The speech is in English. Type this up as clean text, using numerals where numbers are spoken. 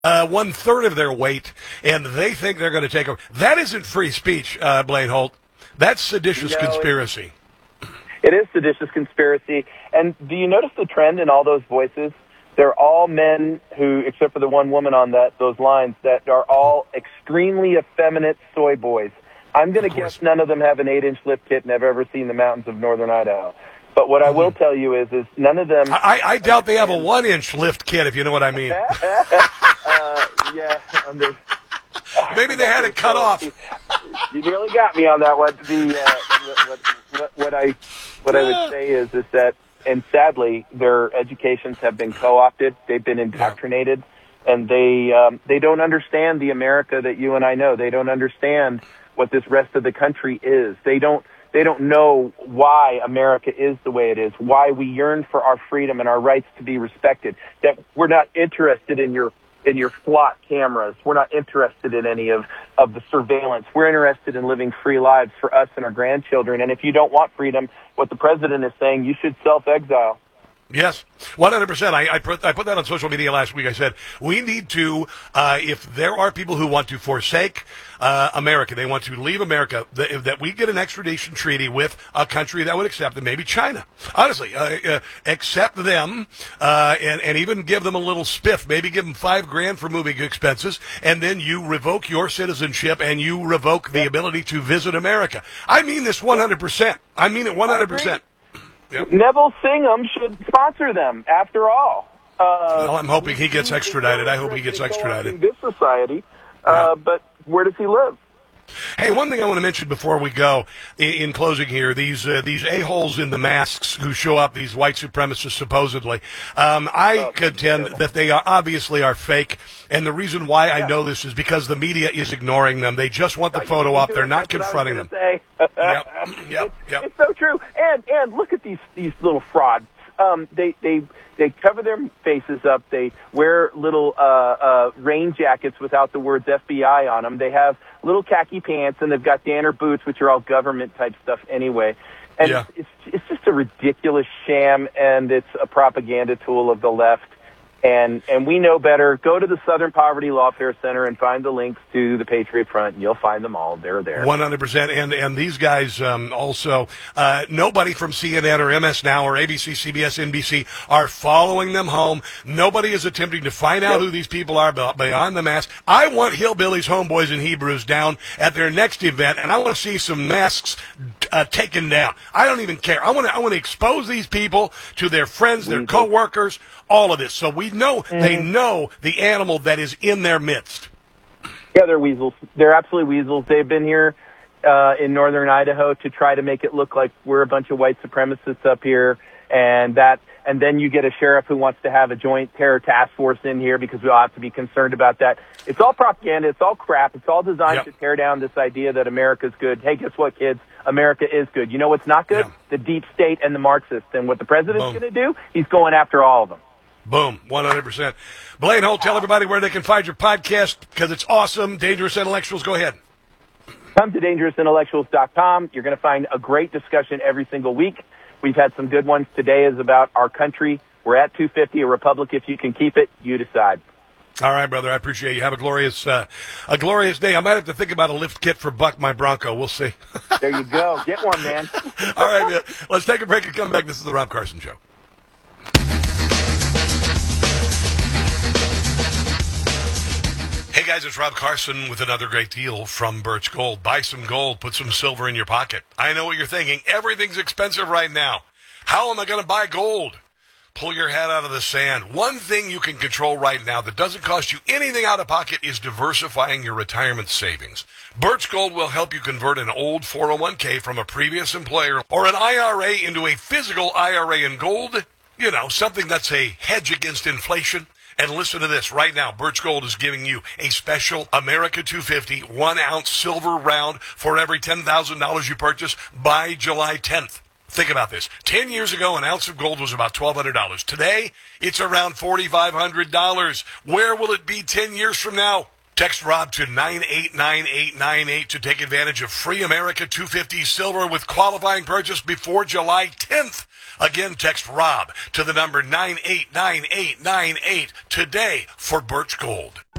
one third of their weight, and they think they're going to take over. That isn't free speech, Blaine Holt. That's seditious conspiracy. It is seditious conspiracy. And do you notice the trend in all those voices? They're all men who, except for the one woman on those lines, that are all extremely effeminate soy boys. I'm going to guess none of them have an 8-inch lift kit and have ever seen the mountains of northern Idaho. But what I will tell you is none of them... I doubt they have a 1-inch lift kit, if you know what I mean. Yeah. Maybe they had it cut off. You nearly got me on that one. What I would say is that, and sadly, their educations have been co-opted. They've been indoctrinated, and they don't understand the America that you and I know. They don't understand what this rest of the country is. They don't know why America is the way it is, why we yearn for our freedom and our rights to be respected, that we're not interested in your SWAT cameras. We're not interested in any of the surveillance. We're interested in living free lives for us and our grandchildren. And if you don't want freedom, what the president is saying, you should self-exile. Yes, 100%. I put that on social media last week. I said, we need to, if there are people who want to forsake America, they want to leave America, that we get an extradition treaty with a country that would accept them, maybe China. Honestly, accept them and even give them a little spiff, maybe give them $5,000 for moving expenses, and then you revoke your citizenship and you revoke the ability to visit America. I mean this 100%. I mean it 100%. Yep. Neville Singham should sponsor them, after all. Well, I'm hoping he gets extradited. I hope he gets extradited. This society, but where does he live? Hey, one thing I want to mention before we go, in closing here, these a-holes in the masks who show up, these white supremacists supposedly, I contend that they obviously are fake, and the reason why I know this is because the media is ignoring them. They just want the photo up. They're not confronting them. Yep. It's so true. And look at these little frauds. They cover their faces up. They wear little rain jackets without the words FBI on them. They have little khaki pants, and they've got Danner boots, which are all government-type stuff anyway. And it's just a ridiculous sham, and it's a propaganda tool of the left. And we know better. Go to the Southern Poverty Lawfare Center and find the links to the Patriot Front, and you'll find them all. They're there. 100%. And these guys also, nobody from CNN or MS Now or ABC, CBS, NBC are following them home. Nobody is attempting to find out who these people are beyond the mask. I want hillbillies, homeboys, and Hebrews down at their next event, and I want to see some masks taken down. I don't even care. I want to expose these people to their friends, their co-workers, all of this. So we know they know the animal that is in their midst. Yeah, they're weasels. They're absolutely weasels. They've been here in northern Idaho to try to make it look like we're a bunch of white supremacists up here, and then you get a sheriff who wants to have a joint terror task force in here because we all have to be concerned about that. It's all propaganda. It's all crap. It's all designed to tear down this idea that America's good. Hey, guess what, kids? America is good. You know what's not good? The deep state and the Marxists. And what the president's going to do, he's going after all of them. Boom, 100%. Blaine Holt, tell everybody where they can find your podcast because it's awesome. Dangerous Intellectuals, go ahead. Come to dangerousintellectuals.com. You're going to find a great discussion every single week. We've had some good ones. Today is about our country. We're at 250, a republic. If you can keep it, you decide. All right, brother. I appreciate you. Have a glorious day. I might have to think about a lift kit for Buck, my Bronco. We'll see. There you go. Get one, man. All right, man. Let's take a break and come back. This is the Rob Carson Show. Hey guys, it's Rob Carson with another great deal from Birch Gold. Buy some gold, put some silver in your pocket. I know what you're thinking. Everything's expensive right now. How am I going to buy gold? Pull your head out of the sand. One thing you can control right now that doesn't cost you anything out of pocket is diversifying your retirement savings. Birch Gold will help you convert an old 401k from a previous employer or an IRA into a physical IRA in gold. You know, something that's a hedge against inflation. And listen to this. Right now, Birch Gold is giving you a special America 250 1-ounce silver round for every $10,000 you purchase by July 10th. Think about this. 10 years ago, an ounce of gold was about $1,200. Today, it's around $4,500. Where will it be 10 years from now? Text Rob to 989898 to take advantage of free America 250 silver with qualifying purchase before July 10th. Again, text Rob to the number 989898 today for Birch Gold.